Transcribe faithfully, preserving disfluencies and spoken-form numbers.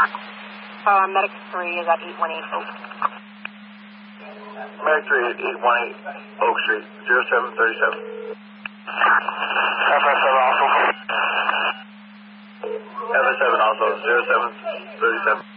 Uh, Medic three is at eight one eight Oak. Medic three at eight one eight Oak Street, zero seven thirty-seven. F S seven also. F S seven also, zero seven thirty-seven.